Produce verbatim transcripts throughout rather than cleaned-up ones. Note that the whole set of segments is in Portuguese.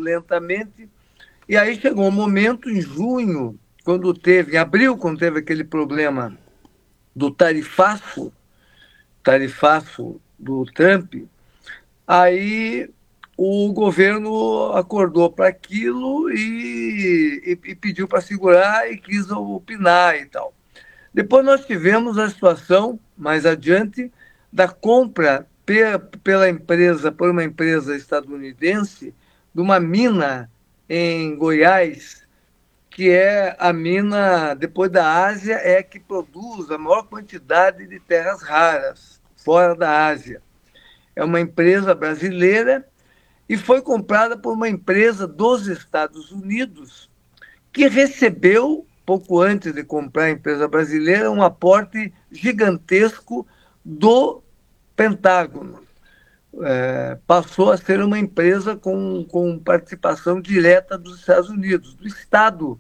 lentamente. E aí chegou um momento, em junho, quando teve, em abril, quando teve aquele problema do tarifaço, tarifaço do Trump, aí o governo acordou para aquilo e, e, e pediu para segurar e quis opinar e tal. Depois nós tivemos a situação, mais adiante, da compra pela empresa, por uma empresa estadunidense, de uma mina em Goiás, que é a mina, depois da Ásia, é a que produz a maior quantidade de terras raras fora da Ásia. É uma empresa brasileira e foi comprada por uma empresa dos Estados Unidos, que recebeu, pouco antes de comprar a empresa brasileira, um aporte gigantesco do Pentágono. É, passou a ser uma empresa com, com participação direta dos Estados Unidos, do Estado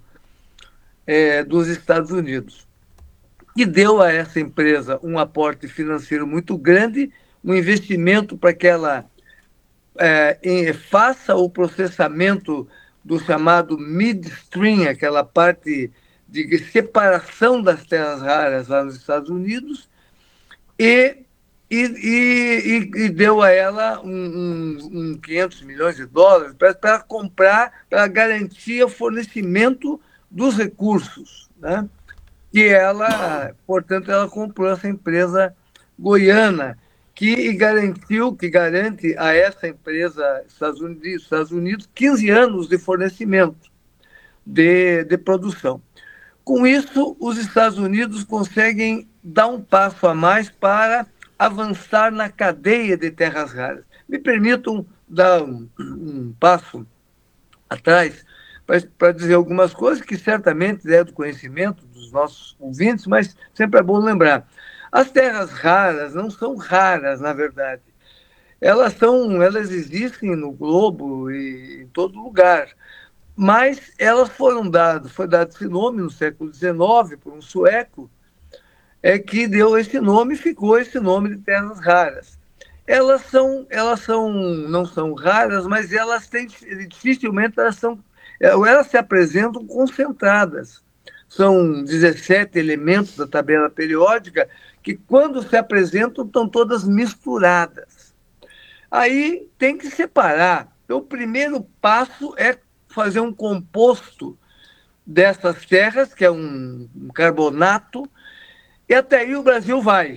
é, dos Estados Unidos, que deu a essa empresa um aporte financeiro muito grande, um investimento para que ela é, em, faça o processamento do chamado midstream, aquela parte de separação das terras raras lá nos Estados Unidos, e, e, e, e deu a ela um, um, um quinhentos milhões de dólares para comprar, para garantir o fornecimento dos recursos, né? E ela, portanto, ela comprou essa empresa goiana, que garantiu, que garante a essa empresa Estados Unidos, Estados Unidos quinze anos de fornecimento de, de produção. Com isso, os Estados Unidos conseguem dar um passo a mais para avançar na cadeia de terras raras. Me permitam dar um, um passo atrás para dizer algumas coisas que certamente é do conhecimento dos nossos ouvintes, mas sempre é bom lembrar. As terras raras não são raras, na verdade. Elas são, elas existem no globo e em todo lugar, mas elas foram dadas, foi dado esse nome no século dezenove por um sueco, é que deu esse nome e ficou esse nome de terras raras. Elas são, elas são, não são raras, mas elas têm, dificilmente elas são, elas se apresentam concentradas. São dezessete elementos da tabela periódica que, quando se apresentam, estão todas misturadas. Aí tem que separar. Então, o primeiro passo é fazer um composto dessas terras, que é um, um carbonato, e até aí o Brasil vai.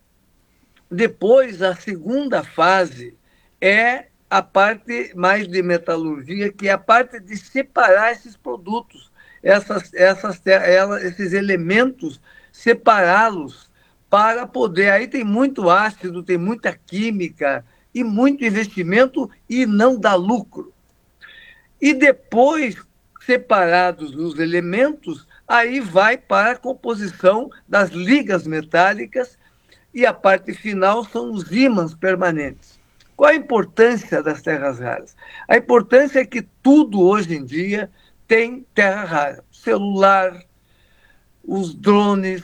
Depois, a segunda fase é a parte mais de metalurgia, que é a parte de separar esses produtos, essas, essas, esses elementos, separá-los para poder. Aí tem muito ácido, tem muita química e muito investimento e não dá lucro. E depois, separados os elementos, aí vai para a composição das ligas metálicas, e a parte final são os ímãs permanentes. Qual a importância das terras raras? A importância é que tudo hoje em dia tem terra rara. O celular, os drones,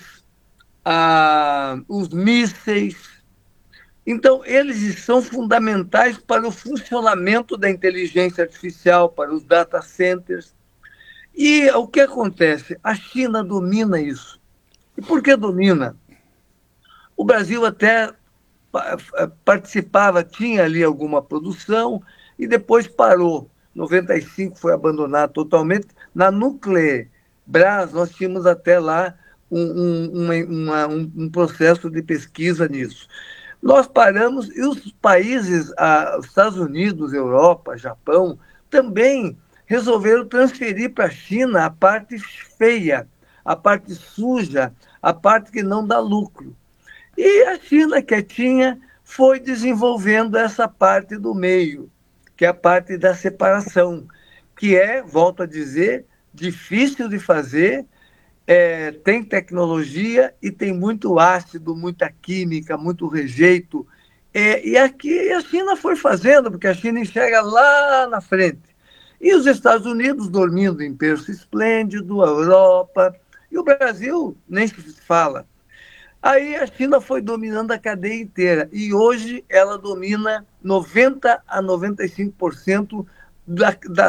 ah, os mísseis. Então, eles são fundamentais para o funcionamento da inteligência artificial, para os data centers. E o que acontece? A China domina isso. E por que domina? O Brasil até participava, tinha ali alguma produção e depois parou. Em noventa e cinco foi abandonado totalmente. Na Nuclebras, nós tínhamos até lá um, um, uma, uma, um, um processo de pesquisa nisso. Nós paramos e os países, ah, Estados Unidos, Europa, Japão, também resolveram transferir para a China a parte feia, a parte suja, a parte que não dá lucro. E a China, quietinha, foi desenvolvendo essa parte do meio, que é a parte da separação, que é, volto a dizer, difícil de fazer, é, tem tecnologia e tem muito ácido, muita química, muito rejeito. É, e aqui a China foi fazendo, porque a China enxerga lá na frente. E os Estados Unidos dormindo em berço esplêndido, a Europa, e o Brasil nem se fala. Aí a China foi dominando a cadeia inteira e hoje ela domina noventa a noventa e cinco por cento da, da,